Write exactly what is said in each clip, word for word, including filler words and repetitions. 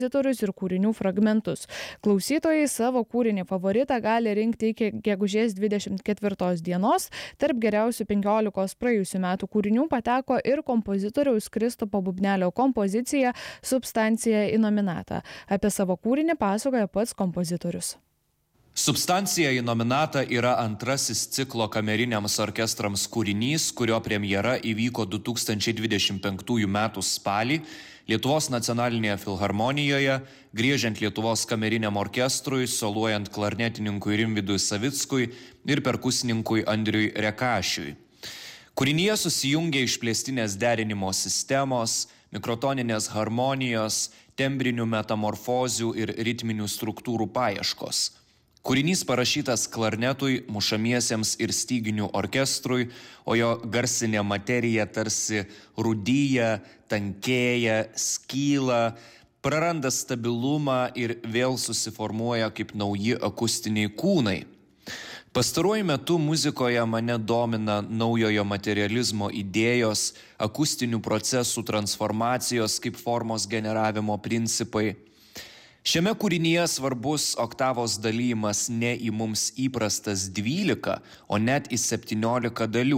kompozitorius ir kūrinių fragmentus. Klausytojai savo kūrinį favoritą gali rinkti iki gegužės dvidešimt ketvirtos dienos. Tarp geriausių penkiolikos praėjusių metų kūrinių pateko ir kompozitoriaus Kristupo Bubnelio kompozicija Substancija į nominatą. Apie savo kūrinį pasakoja pats kompozitorius. Substancija į nominatą yra antrasis ciklo kameriniams orkestrams kūrinys, kurio premjera įvyko du tūkstančiai dvidešimt penktųjų metų spalį Lietuvos nacionalinėje filharmonijoje, griežiant Lietuvos kameriniam orkestrui, soluojant klarnetininkui Rimvydui Savickui ir perkusininkui Andriui Rekašiui. Kūrinyje susijungia išplėstinės derinimo sistemos, mikrotoninės harmonijos, tembrinių metamorfozių ir ritminių struktūrų paieškos. Kūrinys parašytas klarnetui, mušamiesiems ir styginių orkestrui, o jo garsinė materija tarsi rūdyja, tankėja, skyla, praranda stabilumą ir vėl susiformuoja kaip nauji akustiniai kūnai. Pastaruoju metu muzikoje mane domina naujojo materializmo idėjos, akustinių procesų transformacijos kaip formos generavimo principai. Šiame kūrinyje svarbus oktavos dalymas ne į mums įprastas dvylika, o net į septyniolika dalių.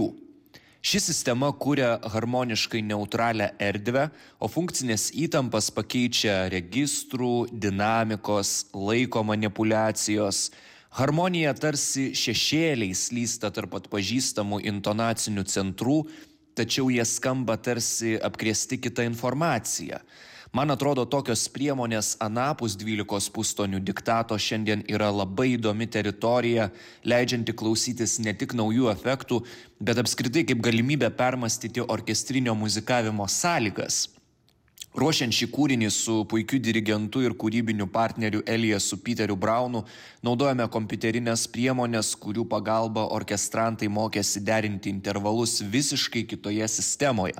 Ši sistema kuria harmoniškai neutralią erdvę, o funkcinės įtampas pakeičia registrų, dinamikos, laiko manipuliacijos. Harmonija tarsi šešėliai slysta tarp atpažįstamų intonacinių centrų, tačiau jie skamba tarsi apkrėsti kitą informaciją. Man atrodo, tokios priemonės anapus dvylikos pustonių diktato šiandien yra labai įdomi teritorija, leidžianti klausytis ne tik naujų efektų, bet apskritai kaip galimybę permastyti orkestrinio muzikavimo sąlygas. Ruošiant šį kūrinį su puikiu dirigentu ir kūrybiniu partneriu Eliasu Peteriu Braunu, naudojame kompiuterinės priemonės, kurių pagalba orkestrantai mokėsi derinti intervalus visiškai kitoje sistemoje.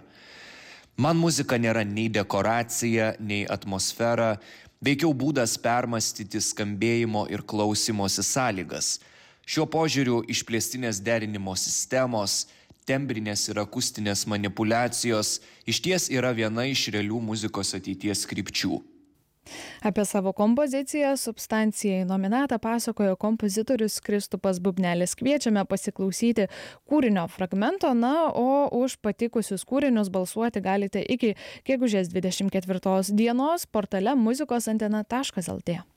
Man muzika nėra nei dekoracija, nei atmosfera, veikiau būdas permastyti skambėjimo ir klausimosi sąlygas. Šiuo požiūriu išplėstinės derinimo sistemos, tembrinės ir akustinės manipuliacijos išties yra viena iš realių muzikos ateities krypčių. Apie savo kompoziciją Substancija į nominatą pasakojo kompozitorius Kristupas Bubnelis. Kviečiame pasiklausyti kūrinio fragmento, na, o už patikusius kūrinius balsuoti galite iki gegužės dvidešimt ketvirtos dienos portale muzikos antena taškas lt.